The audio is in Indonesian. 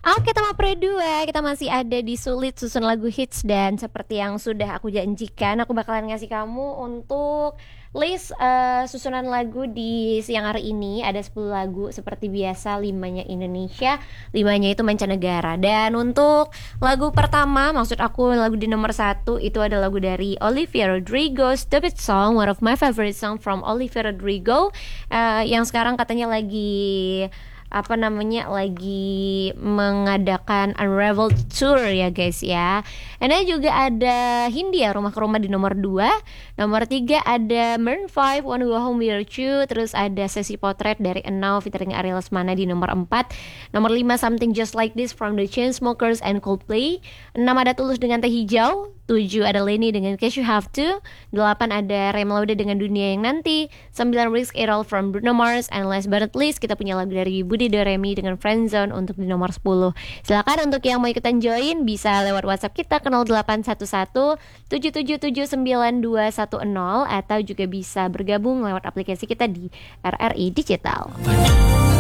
Oke, Tama Pre 2, kita masih ada di Sulit Susun Lagu Hits. Dan seperti yang sudah aku janjikan, aku bakalan ngasih kamu untuk list susunan lagu di siang hari ini. Ada 10 lagu seperti biasa, 5-nya Indonesia, 5-nya itu mancanegara. Dan untuk lagu pertama, maksud aku lagu di nomor 1, itu ada lagu dari Olivia Rodrigo, Stupid Song, one of my favorite song from Olivia Rodrigo, yang sekarang katanya lagi lagi mengadakan Unraveled Tour ya guys ya. And then juga ada Hindia Rumah ke Rumah di nomor 2. Nomor 3 ada Maroon 5 Wanna Go Home Without You. Terus ada Sesi Potret dari Enau featuring Ariel Lesmana di nomor 4. Nomor 5 Something Just Like This from The Chainsmokers and Coldplay. 6 ada Tulus dengan Teh Hijau. 7 ada Lenny dengan Cause You Have To. 8 ada Rem Laude dengan Dunia Yang Nanti. 9 Risk It All from Bruno Mars. And last but not least, kita punya lagu dari Budi Doremi dengan Friendzone untuk di nomor 10. Silakan untuk yang mau ikutan join bisa lewat WhatsApp kita ke 0811 7779210 atau juga bisa bergabung lewat aplikasi kita di RRI Digital.